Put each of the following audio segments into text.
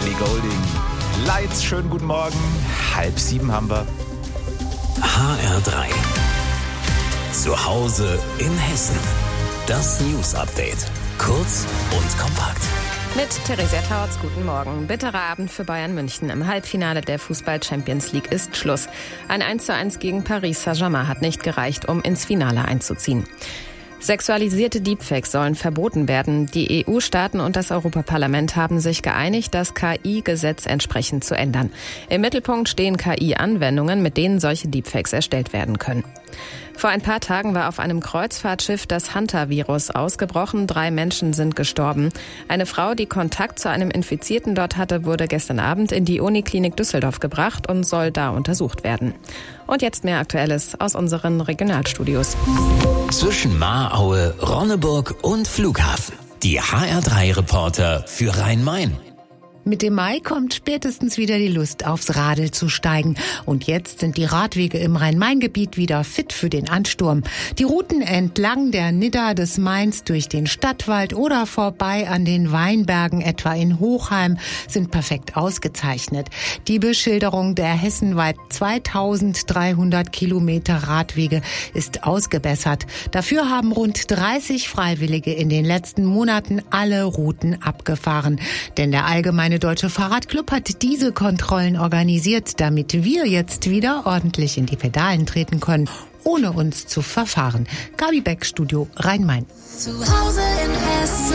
Ellie Goulding. Lights, schönen guten Morgen. 6:30 haben wir. HR3. Zu Hause in Hessen. Das News Update. Kurz und kompakt. Mit Theresia Tautz, guten Morgen. Bitterer Abend für Bayern München. Im Halbfinale der Fußball-Champions League ist Schluss. Ein 1:1 gegen Paris Saint-Germain hat nicht gereicht, um ins Finale einzuziehen. Sexualisierte Deepfakes sollen verboten werden. Die EU-Staaten und das Europaparlament haben sich geeinigt, das KI-Gesetz entsprechend zu ändern. Im Mittelpunkt stehen KI-Anwendungen, mit denen solche Deepfakes erstellt werden können. Vor ein paar Tagen war auf einem Kreuzfahrtschiff das Hantavirus ausgebrochen. 3 Menschen sind gestorben. Eine Frau, die Kontakt zu einem Infizierten dort hatte, wurde gestern Abend in die Uniklinik Düsseldorf gebracht und soll da untersucht werden. Und jetzt mehr Aktuelles aus unseren Regionalstudios. Zwischen Mahraue, Ronneburg und Flughafen. Die HR3-Reporter für Rhein-Main. Mit dem Mai kommt spätestens wieder die Lust, aufs Radl zu steigen. Und jetzt sind die Radwege im Rhein-Main-Gebiet wieder fit für den Ansturm. Die Routen entlang der Nidda des Mains durch den Stadtwald oder vorbei an den Weinbergen, etwa in Hochheim, sind perfekt ausgezeichnet. Die Beschilderung der hessenweit 2300 Kilometer Radwege ist ausgebessert. Dafür haben rund 30 Freiwillige in den letzten Monaten alle Routen abgefahren. Denn der Allgemeine Deutsche Fahrradclub hat diese Kontrollen organisiert, damit wir jetzt wieder ordentlich in die Pedalen treten können, ohne uns zu verfahren. Gabi Beck, Studio Rhein-Main. Zu Hause in Hessen.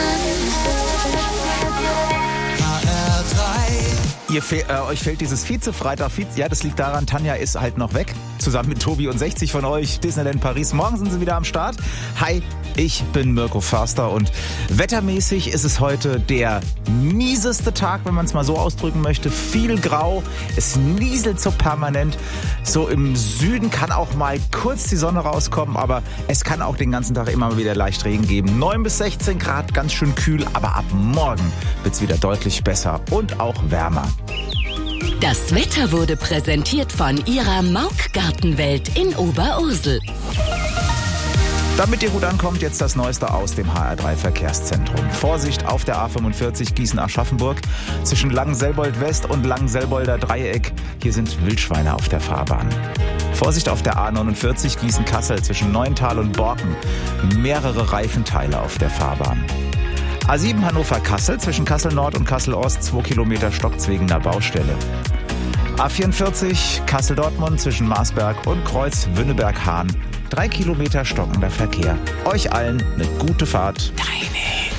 Euch fehlt dieses Vize-Freitag. Ja, das liegt daran, Tanja ist halt noch weg. Zusammen mit Tobi und 60 von euch, Disneyland Paris. Morgen sind sie wieder am Start. Hi, ich bin Mirko Förster und wettermäßig ist es heute der mieseste Tag, wenn man es mal so ausdrücken möchte. Viel grau, es nieselt so permanent. So im Süden kann auch mal kurz die Sonne rauskommen, aber es kann auch den ganzen Tag immer wieder leicht Regen geben. 9 bis 16 Grad, ganz schön kühl, aber ab morgen wird es wieder deutlich besser und auch wärmer. Das Wetter wurde präsentiert von Ihrer Mauk-Gartenwelt in Oberursel. Damit ihr gut ankommt, jetzt das Neueste aus dem HR3-Verkehrszentrum. Vorsicht auf der A45 Gießen-Aschaffenburg zwischen Langenselbold West und Langenselbolder Dreieck. Hier sind Wildschweine auf der Fahrbahn. Vorsicht auf der A49 Gießen-Kassel zwischen Neuental und Borken. Mehrere Reifenteile auf der Fahrbahn. A7 Hannover-Kassel zwischen Kassel Nord und Kassel Ost 2 Kilometer Stockzwegener Baustelle. A44 Kassel-Dortmund zwischen Marsberg und Kreuz Wünneberg-Hahn 3 Kilometer stockender Verkehr. Euch allen eine gute Fahrt. Deine